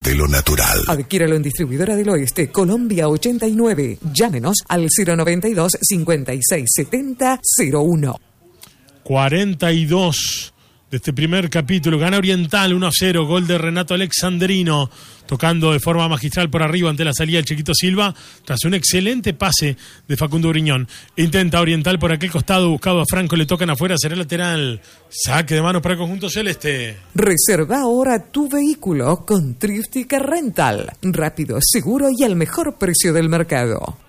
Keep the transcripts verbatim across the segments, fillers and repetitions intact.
de lo natural. Adquiéralo en Distribuidora del Oeste, Colombia ochenta y nueve. Llámenos al cero noventa y dos, cincuenta y seis, setenta, cero uno. cuarenta y dos de este primer capítulo. Gana Oriental uno a cero. Gol de Renato Alexandrino, tocando de forma magistral por arriba ante la salida del Chiquito Silva, tras un excelente pase de Facundo Briñón. Intenta Oriental por aquel costado, buscado a Franco, le tocan afuera, será lateral. Saque de manos para el conjunto celeste. Reserva ahora tu vehículo con Triftic Rental. Rápido, seguro y al mejor precio del mercado.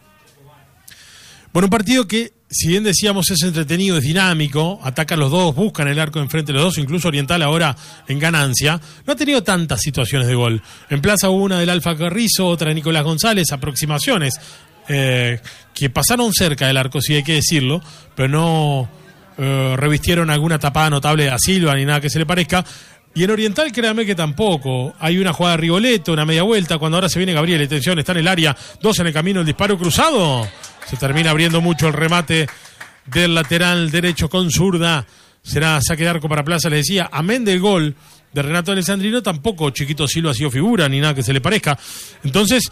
Bueno, un partido que, si bien decíamos es entretenido, es dinámico, atacan los dos, buscan el arco enfrente de los dos, incluso Oriental ahora en ganancia, no ha tenido tantas situaciones de gol. En plaza hubo una del Alfa Carrizo, otra de Nicolás González, aproximaciones eh, que pasaron cerca del arco, sí hay que decirlo, pero no eh, revistieron alguna tapada notable a Silva ni nada que se le parezca. Y en Oriental, créanme que tampoco. Hay una jugada de Rigoletto, una media vuelta, cuando ahora se viene Gabriel, atención, está en el área, dos en el camino, el disparo cruzado. Se termina abriendo mucho el remate del lateral derecho con zurda. Será saque de arco para Plaza, les decía, amén del gol de Renato Alessandrino, tampoco Chiquito Silva ha sido figura, ni nada que se le parezca. Entonces,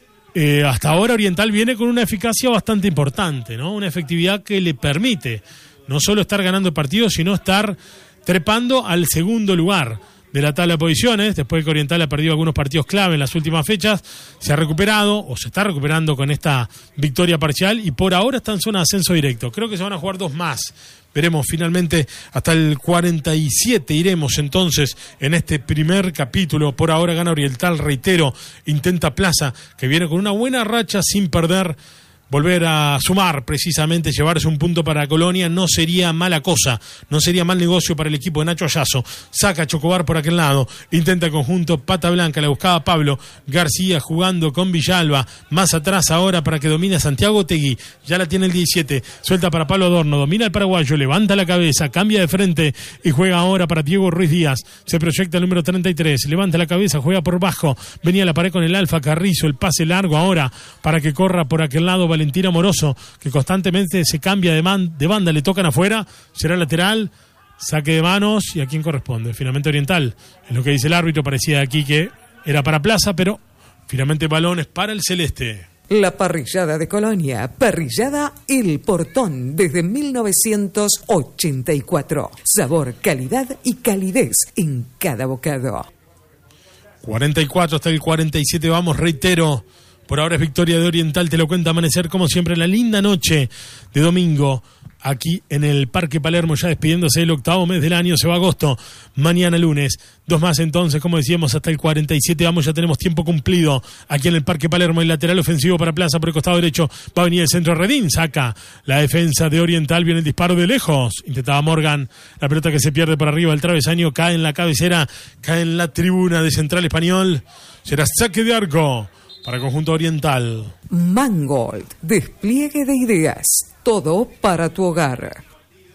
eh, hasta ahora Oriental viene con una eficacia bastante importante, ¿no? Una efectividad que le permite no solo estar ganando partidos, sino estar trepando al segundo lugar de la tabla de posiciones, después de que Oriental ha perdido algunos partidos clave en las últimas fechas, se ha recuperado, o se está recuperando con esta victoria parcial, y por ahora está en zona de ascenso directo. Creo que se van a jugar dos más. Veremos finalmente hasta el cuarenta y siete, iremos entonces en este primer capítulo. Por ahora gana Oriental, reitero, intenta Plaza, que viene con una buena racha sin perder. Volver a sumar, precisamente, llevarse un punto para Colonia no sería mala cosa, no sería mal negocio para el equipo de Nacho Ayazo. Saca a Chocobar por aquel lado, intenta el conjunto Pata Blanca, la buscaba Pablo García jugando con Villalba, más atrás ahora para que domine a Santiago Tegui, ya la tiene el diecisiete, suelta para Pablo Adorno, domina el paraguayo, levanta la cabeza, cambia de frente y juega ahora para Diego Ruiz Díaz, se proyecta el número treinta y tres, levanta la cabeza, juega por bajo, venía la pared con el Alfa Carrizo, el pase largo ahora para que corra por aquel lado Valentín Amoroso, que constantemente se cambia de, man, de banda, le tocan afuera, será lateral, saque de manos, y a quién corresponde, finalmente Oriental, es lo que dice el árbitro, parecía aquí que era para Plaza, pero finalmente balón es para el celeste. La parrillada de Colonia, parrillada El Portón, desde mil novecientos ochenta y cuatro, sabor, calidad y calidez en cada bocado. cuarenta y cuatro hasta el cuarenta y siete, vamos, reitero. Por ahora es victoria de Oriental, te lo cuenta Amanecer, como siempre, en la linda noche de domingo, aquí en el Parque Palermo, ya despidiéndose del octavo mes del año, se va agosto, mañana lunes, dos más entonces, como decíamos, hasta el cuarenta y siete, vamos, ya tenemos tiempo cumplido, aquí en el Parque Palermo, el lateral ofensivo para Plaza, por el costado derecho, va a venir el centro Redín, saca la defensa de Oriental, viene el disparo de lejos, intentaba Morgan, la pelota que se pierde por arriba, el travesaño cae en la cabecera, cae en la tribuna de Central Español, será saque de arco para el conjunto Oriental. Mangold, despliegue de ideas, todo para tu hogar.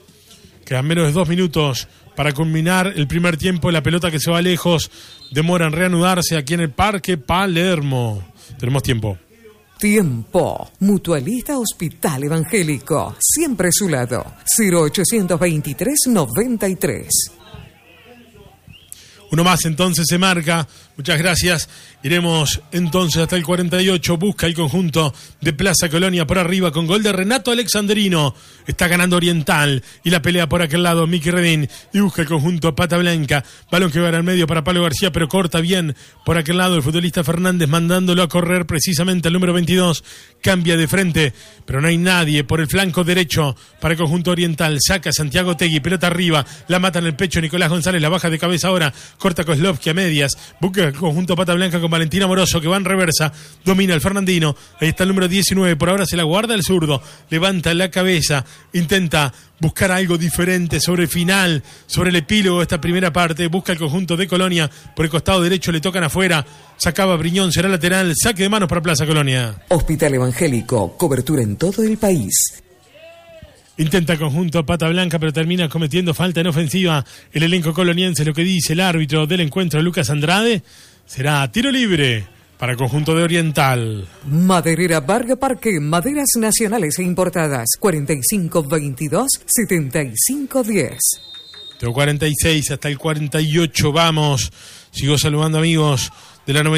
Quedan menos de dos minutos para culminar el primer tiempo. La pelota que se va lejos demora en reanudarse aquí en el Parque Palermo. Tenemos tiempo. Tiempo. Mutualista Hospital Evangélico, siempre a su lado. cero ochocientos veintitrés noventa y tres. Uno más entonces se marca, muchas gracias, iremos entonces hasta el cuarenta y ocho, busca el conjunto de Plaza Colonia por arriba con gol de Renato Alexandrino, está ganando Oriental y la pelea por aquel lado Miki Redín y busca el conjunto Pata Blanca, balón que va al medio para Pablo García pero corta bien por aquel lado el futbolista Fernández mandándolo a correr precisamente al número veintidós, cambia de frente pero no hay nadie por el flanco derecho para el conjunto Oriental, saca Santiago Tegui, pelota arriba, la mata en el pecho Nicolás González, la baja de cabeza ahora, corta Kozlovsky a medias, busca el conjunto Pata Blanca con Valentín Amoroso que va en reversa, domina el Fernandino, ahí está el número diecinueve, por ahora se la guarda el zurdo, levanta la cabeza, intenta buscar algo diferente sobre el final, sobre el epílogo de esta primera parte, busca el conjunto de Colonia, por el costado derecho le tocan afuera, sacaba Briñón, será lateral, saque de manos para Plaza Colonia. Hospital Evangélico, cobertura en todo el país. Intenta el conjunto Pata Blanca, pero termina cometiendo falta en ofensiva el elenco coloniense. Lo que dice el árbitro del encuentro, Lucas Andrade, será tiro libre para el conjunto de Oriental. Maderera Varga Parque, maderas nacionales e importadas, cuarenta y cinco veintidós, setenta y cinco diez. Tengo cuarenta y seis hasta el cuarenta y ocho, vamos. Sigo saludando amigos de la noventa.